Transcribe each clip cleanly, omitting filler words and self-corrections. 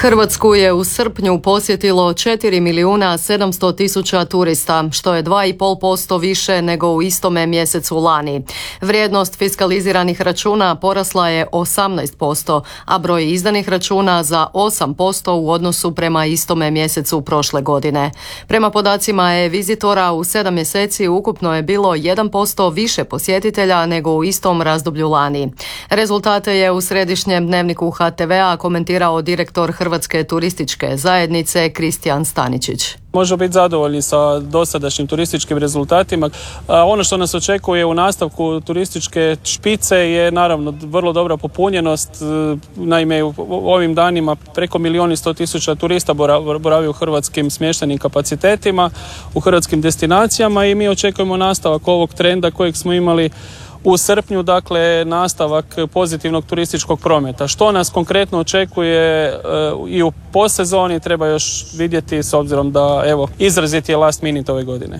Hrvatsku je u srpnju posjetilo 4.700.000 turista, što je 2,5% više nego u istome mjesecu lani. Vrijednost fiskaliziranih računa porasla je 18%, a broj izdanih računa za 8% u odnosu prema istome mjesecu prošle godine. Prema podacima e-vizitora u 7 mjeseci ukupno je bilo 1% više posjetitelja nego u istom razdoblju lani. Rezultate je u središnjem dnevniku HTV-a komentirao direktor Hrvatske turističke zajednice Kristijan Staničić. Možemo biti zadovoljni sa dosadašnjim turističkim rezultatima. Ono što nas očekuje u nastavku turističke špice je naravno vrlo dobra popunjenost. Naime, u ovim danima preko 1.100.000 turista boravi u hrvatskim smještajnim kapacitetima, u hrvatskim destinacijama i mi očekujemo nastavak ovog trenda kojeg smo imali u srpnju, dakle nastavak pozitivnog turističkog prometa. Što nas konkretno očekuje i u postsezoni treba još vidjeti s obzirom da izraziti je last minute ove godine.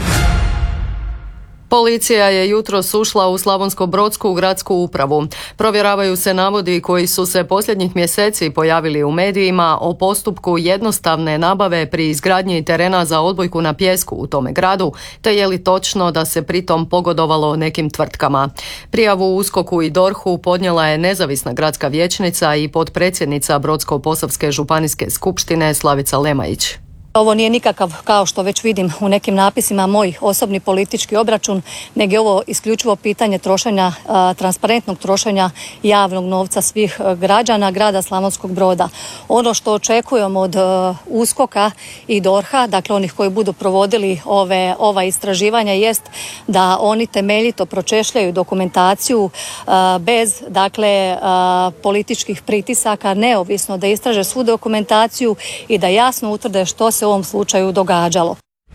Policija je jutros ušla u Slavonsko-brodsku gradsku upravu. Provjeravaju se navodi koji su se posljednjih mjeseci pojavili u medijima o postupku jednostavne nabave pri izgradnji terena za odbojku na pijesku u tome gradu, te je li točno da se pritom pogodovalo nekim tvrtkama. Prijavu USKOK-u i DORH-u podnijela je nezavisna gradska vijećnica i potpredsjednica Brodsko-posavske županijske skupštine Slavica Lemajić. Ovo nije nikakav, kao što već vidim u nekim napisima, moj osobni politički obračun, nego je ovo isključivo pitanje trošenja, transparentnog trošenja javnog novca svih građana grada Slavonskog Broda. Ono što očekujemo od USKOK-a i DORH-a, dakle onih koji budu provodili ova istraživanja, jest da oni temeljito pročešljaju dokumentaciju bez političkih pritisaka, neovisno da istraže svu dokumentaciju i da jasno utvrde što se u ovom slučaju događalo.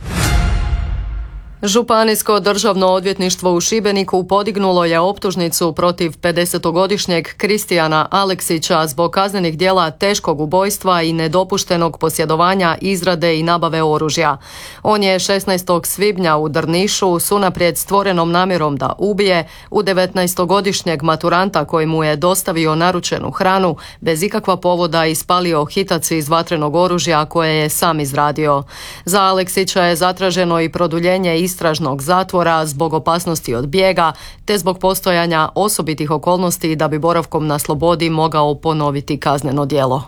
Županijsko državno odvjetništvo u Šibeniku podignulo je optužnicu protiv 50-godišnjeg Kristijana Aleksića zbog kaznenih djela teškog ubojstva i nedopuštenog posjedovanja, izrade i nabave oružja. On je 16. svibnja u Drnišu s unaprijed stvorenom namjerom da ubije u 19-godišnjeg maturanta koji mu je dostavio naručenu hranu bez ikakva povoda ispalio hitac iz vatrenog oružja koje je sam izradio. Za Aleksića je zatraženo i produljenje istražnog zatvora zbog opasnosti od bijega te zbog postojanja osobitih okolnosti da bi boravkom na slobodi mogao ponoviti kazneno djelo.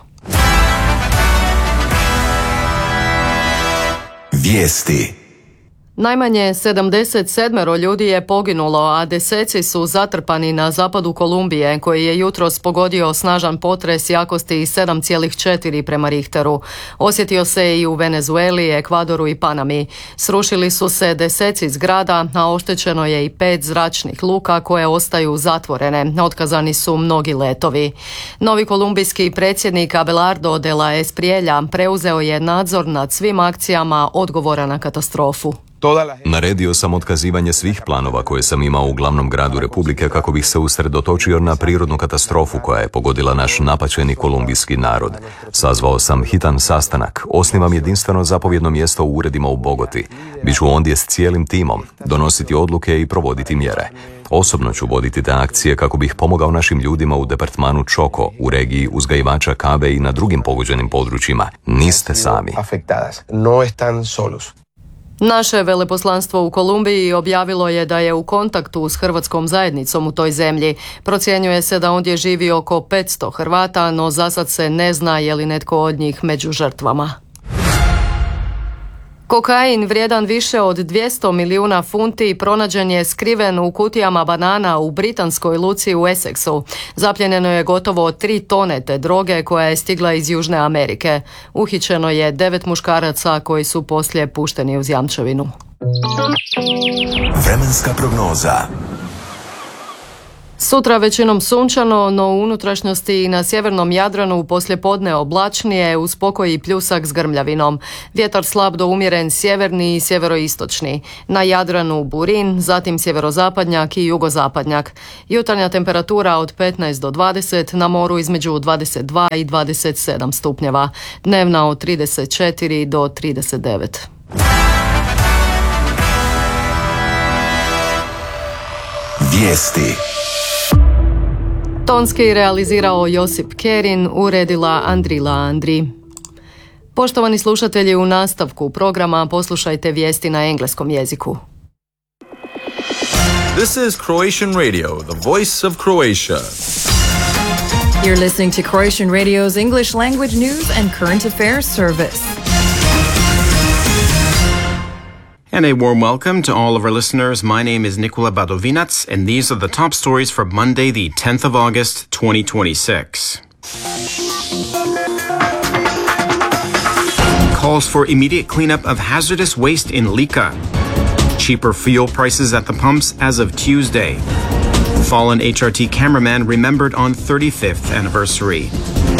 Vijesti. Najmanje 77 ljudi je poginulo, a deseci su zatrpani na zapadu Kolumbije, koji je jutros pogodio snažan potres jakosti 7,4 prema Richteru. Osjetio se i u Venezueli, Ekvadoru i Panami. Srušili su se deseci zgrada, a oštećeno je i 5 zračnih luka koje ostaju zatvorene. Otkazani su mnogi letovi. Novi kolumbijski predsjednik Abelardo de la Espriella preuzeo je nadzor nad svim akcijama odgovora na katastrofu. Naredio sam otkazivanje svih planova koje sam imao u glavnom gradu Republike kako bih se usredotočio na prirodnu katastrofu koja je pogodila naš napaćeni kolumbijski narod. Sazvao sam hitan sastanak, osnivam jedinstveno zapovjedno mjesto u uredima u Bogoti. Biću ondje s cijelim timom, donositi odluke i provoditi mjere. Osobno ću voditi te akcije kako bih pomogao našim ljudima u departmanu Choco, u regiji uzgajivača kave i na drugim pogođenim područjima. Niste sami. Naše veleposlanstvo u Kolumbiji objavilo je da je u kontaktu s hrvatskom zajednicom u toj zemlji. Procjenjuje se da ondje živi oko 500 Hrvata, no zasad se ne zna je li netko od njih među žrtvama. Kokain vrijedan više od 200 milijuna funti pronađen je skriven u kutijama banana u britanskoj luci u Essexu. Zapljenjeno je gotovo 3 tone te droge koja je stigla iz Južne Amerike. Uhićeno je 9 muškaraca koji su poslije pušteni uz jamčevinu. Vremenska prognoza. Sutra većinom sunčano, no u unutrašnjosti i na sjevernom Jadranu poslijepodne oblačnije uz pokoj i pljusak s grmljavinom. Vjetar slab do umjeren sjeverni i sjeveroistočni. Na Jadranu burin, zatim sjeverozapadnjak i jugozapadnjak. Jutarnja temperatura od 15 do 20, na moru između 22 i 27 stupnjeva. Dnevna od 34 do 39. Vijesti. Tonski realizirao Josip Kerin, uredila Andrila Andri. Poštovani slušatelji, u nastavku programa poslušajte vijesti na engleskom jeziku. This is Croatian Radio, the voice of Croatia. You're listening to Croatian Radio's English language news and current affairs service. And a warm welcome to all of our listeners. My name is Nikola Badovinac, and these are the top stories for Monday, the 10th of August, 2026. Calls for immediate cleanup of hazardous waste in Lika. Cheaper fuel prices at the pumps as of Tuesday. Fallen HRT cameraman remembered on 35th anniversary.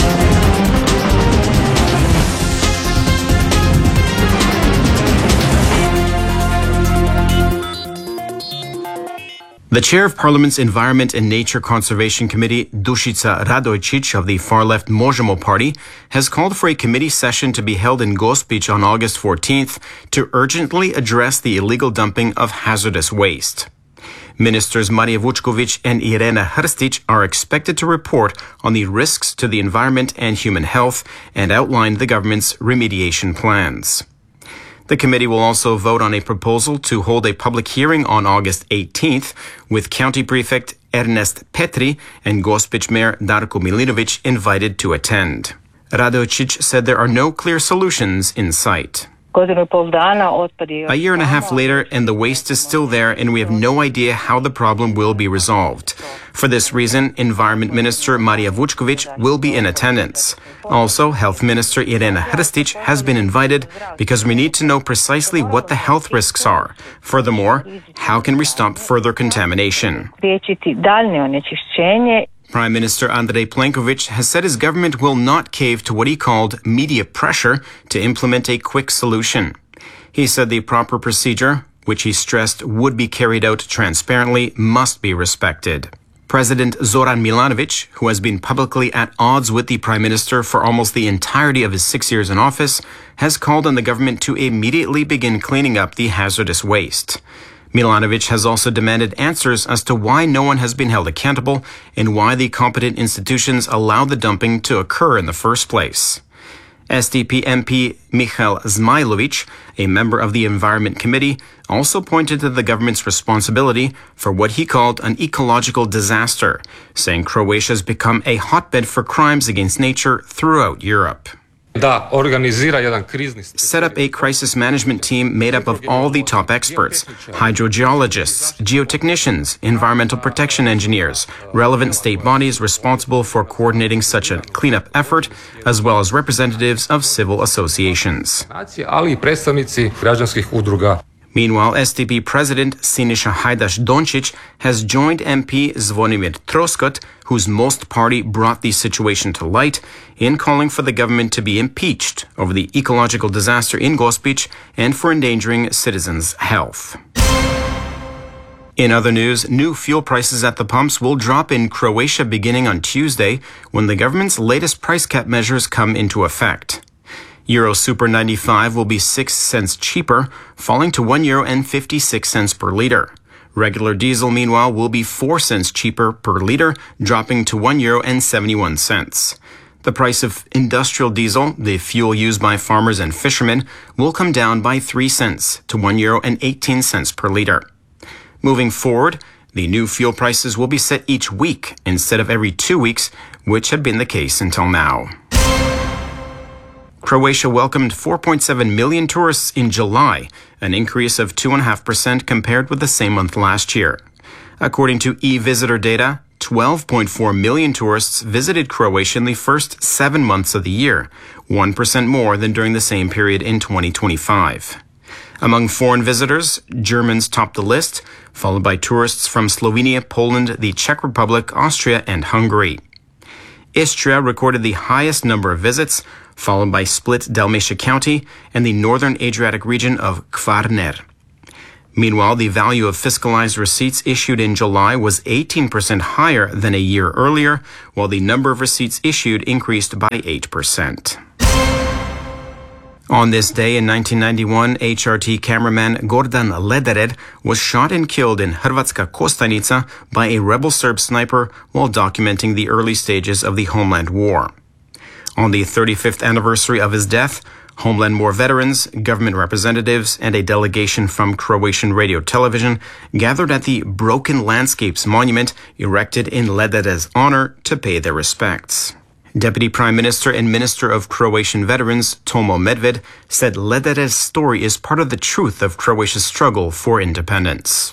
The chair of Parliament's Environment and Nature Conservation Committee, Dušica Radojčić of the far-left Možemo party, has called for a committee session to be held in Gospić on August 14th to urgently address the illegal dumping of hazardous waste. Ministers Marija Vučković and Irena Hrstić are expected to report on the risks to the environment and human health and outline the government's remediation plans. The committee will also vote on a proposal to hold a public hearing on August 18th with County Prefect Ernest Petri and Gospić Mayor Darko Milinović invited to attend. Radojčić said there are no clear solutions in sight. A year and a half later, and the waste is still there, and we have no idea how the problem will be resolved. For this reason, Environment Minister Marija Vučković will be in attendance. Also, Health Minister Irena Hrstić has been invited because we need to know precisely what the health risks are. Furthermore, how can we stop further contamination? Prime Minister Andrej Plenković has said his government will not cave to what he called media pressure to implement a quick solution. He said the proper procedure, which he stressed would be carried out transparently, must be respected. President Zoran Milanović, who has been publicly at odds with the Prime Minister for almost the entirety of his 6 years in office, has called on the government to immediately begin cleaning up the hazardous waste. Milanović has also demanded answers as to why no one has been held accountable and why the competent institutions allowed the dumping to occur in the first place. SDP MP Michal Zmajlović, a member of the Environment Committee, also pointed to the government's responsibility for what he called an ecological disaster, saying Croatia has become a hotbed for crimes against nature throughout Europe. Set up a crisis management team made up of all the top experts, hydrogeologists, geotechnicians, environmental protection engineers, relevant state bodies responsible for coordinating such a cleanup effort, as well as representatives of civil associations. Meanwhile, SDP President Siniša Hajdaš-Dončić has joined MP Zvonimir Troskot, whose Most party brought the situation to light, in calling for the government to be impeached over the ecological disaster in Gospić and for endangering citizens' health. In other news, new fuel prices at the pumps will drop in Croatia beginning on Tuesday when the government's latest price cap measures come into effect. Euro Super 95 will be 6 cents cheaper, falling to €1.56 per litre. Regular diesel, meanwhile, will be 4 cents cheaper per litre, dropping to €1.71. The price of industrial diesel, the fuel used by farmers and fishermen, will come down by 3 cents to €1.18 per litre. Moving forward, the new fuel prices will be set each week instead of every 2 weeks, which had been the case until now. Croatia welcomed 4.7 million tourists in July, an increase of 2.5% compared with the same month last year. According to e-visitor data, 12.4 million tourists visited Croatia in the first 7 months of the year, 1% more than during the same period in 2025. Among foreign visitors, Germans topped the list, followed by tourists from Slovenia, Poland, the Czech Republic, Austria, and Hungary. Istria recorded the highest number of visits, followed by Split, Dalmatia County, and the northern Adriatic region of Kvarner. Meanwhile, the value of fiscalized receipts issued in July was 18% higher than a year earlier, while the number of receipts issued increased by 8%. On this day in 1991, HRT cameraman Gordan Lederer was shot and killed in Hrvatska Kostajnica by a rebel Serb sniper while documenting the early stages of the Homeland War. On the 35th anniversary of his death, Homeland War veterans, government representatives, and a delegation from Croatian Radio Television gathered at the Broken Landscapes Monument erected in Lederer's honor to pay their respects. Deputy Prime Minister and Minister of Croatian Veterans Tomo Medved said Lederer's story is part of the truth of Croatia's struggle for independence.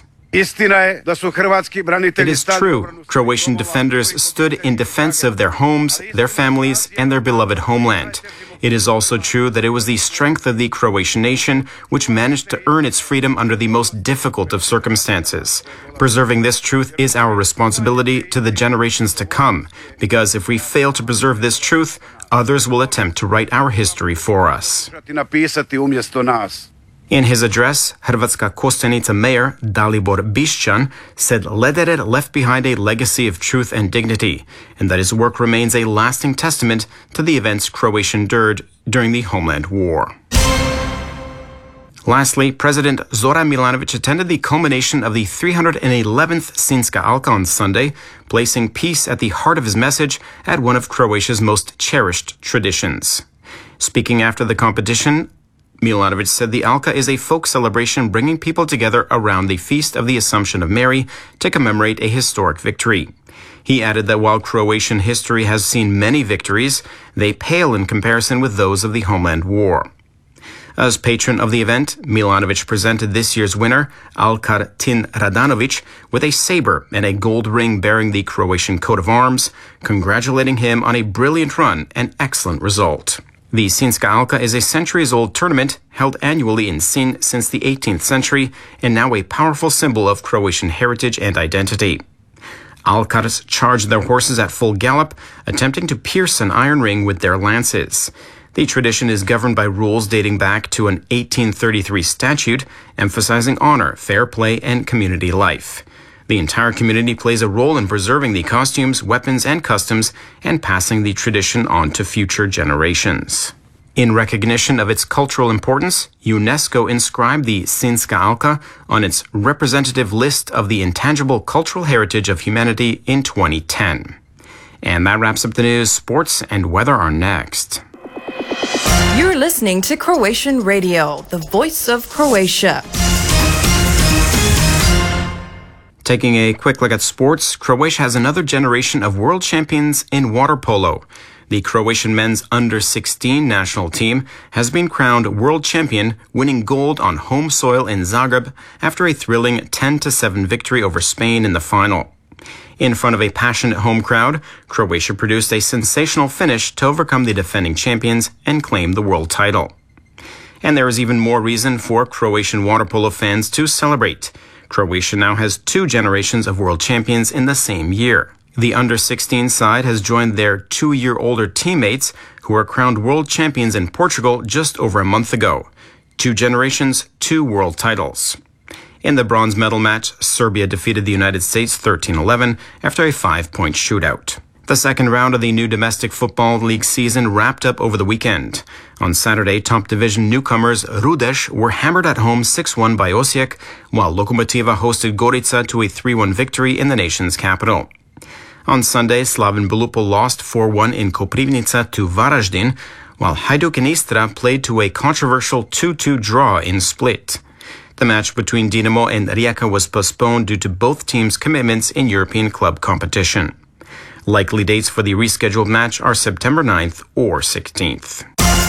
It is true. Croatian defenders stood in defense of their homes, their families, and their beloved homeland. It is also true that it was the strength of the Croatian nation which managed to earn its freedom under the most difficult of circumstances. Preserving this truth is our responsibility to the generations to come, because if we fail to preserve this truth, others will attempt to write our history for us. In his address, Hrvatska Kostajnica mayor Dalibor Bišćan said Lederer left behind a legacy of truth and dignity, and that his work remains a lasting testament to the events Croatia endured during the Homeland War. Lastly, President Zoran Milanović attended the culmination of the 311th Sinjska Alka on Sunday, placing peace at the heart of his message at one of Croatia's most cherished traditions. Speaking after the competition, Milanović said the Alka is a folk celebration bringing people together around the Feast of the Assumption of Mary to commemorate a historic victory. He added that while Croatian history has seen many victories, they pale in comparison with those of the Homeland War. As patron of the event, Milanović presented this year's winner, Alkar Tin Radanović, with a saber and a gold ring bearing the Croatian coat of arms, congratulating him on a brilliant run and excellent result. The Sinjska Alka is a centuries-old tournament held annually in Sinj since the 18th century and now a powerful symbol of Croatian heritage and identity. Alkars charged their horses at full gallop, attempting to pierce an iron ring with their lances. The tradition is governed by rules dating back to an 1833 statute emphasizing honor, fair play, and community life. The entire community plays a role in preserving the costumes, weapons, and customs and passing the tradition on to future generations. In recognition of its cultural importance, UNESCO inscribed the Sinjska Alka on its representative list of the intangible cultural heritage of humanity in 2010. And that wraps up the news. Sports and weather are next. You're listening to Croatian Radio, the voice of Croatia. Taking a quick look at sports, Croatia has another generation of world champions in water polo. The Croatian men's under-16 national team has been crowned world champion, winning gold on home soil in Zagreb after a thrilling 10-7 victory over Spain in the final. In front of a passionate home crowd, Croatia produced a sensational finish to overcome the defending champions and claim the world title. And there is even more reason for Croatian water polo fans to celebrate. Croatia now has 2 generations of world champions in the same year. The under-16 side has joined their 2-year-older teammates who were crowned world champions in Portugal just over a month ago. 2 generations, 2 world titles. In the bronze medal match, Serbia defeated the United States 13-11 after a 5-point shootout. The second round of the new domestic football league season wrapped up over the weekend. On Saturday, top division newcomers Rudeš were hammered at home 6-1 by Osijek, while Lokomotiva hosted Gorica to a 3-1 victory in the nation's capital. On Sunday, Slaven Belupo lost 4-1 in Koprivnica to Varaždin, while Hajduk and Istra played to a controversial 2-2 draw in Split. The match between Dinamo and Rijeka was postponed due to both teams' commitments in European club competition. Likely dates for the rescheduled match are September 9th or 16th.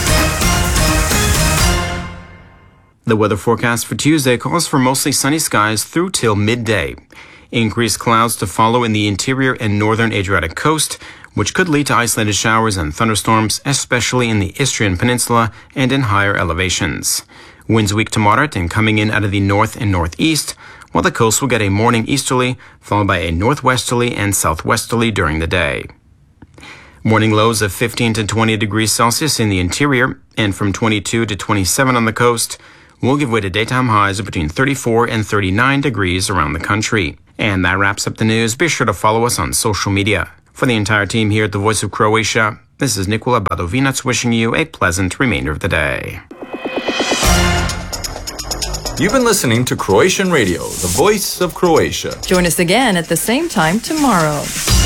The weather forecast for Tuesday calls for mostly sunny skies through till midday. Increased clouds to follow in the interior and northern Adriatic coast, which could lead to isolated showers and thunderstorms, especially in the Istrian Peninsula and in higher elevations. Winds weak to moderate and coming in out of the north and northeast, while the coast will get a morning easterly, followed by a northwesterly and southwesterly during the day. Morning lows of 15 to 20 degrees Celsius in the interior and from 22 to 27 on the coast will give way to daytime highs of between 34 and 39 degrees around the country. And that wraps up the news. Be sure to follow us on social media. For the entire team here at the Voice of Croatia, this is Nikola Badovinac wishing you a pleasant remainder of the day. You've been listening to Croatian Radio, the voice of Croatia. Join us again at the same time tomorrow.